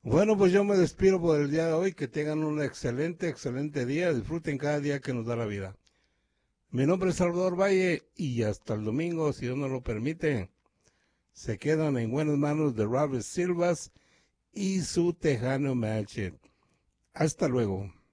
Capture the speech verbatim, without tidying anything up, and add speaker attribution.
Speaker 1: Bueno, pues yo me despido por el día de hoy. Que tengan un excelente, excelente día. Disfruten cada día que nos da la vida. Mi nombre es Salvador Valle y hasta el domingo, si Dios nos lo permite, se quedan en buenas manos de Robert Silvas y su Tejano Magic. Hasta luego.